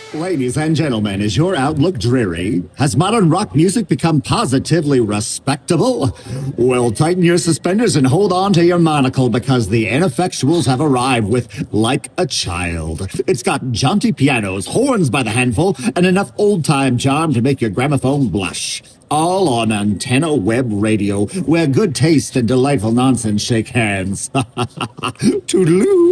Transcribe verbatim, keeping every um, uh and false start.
Ladies and gentlemen, is your outlook dreary? Has modern rock music become positively respectable? Well, tighten your suspenders and hold on to your monocle because the Ineffectuals have arrived with Like a Child. It's got jaunty pianos, horns by the handful, and enough old-time charm to make your gramophone blush. All on Antenna Web Radio, where good taste and delightful nonsense shake hands. Toodaloo!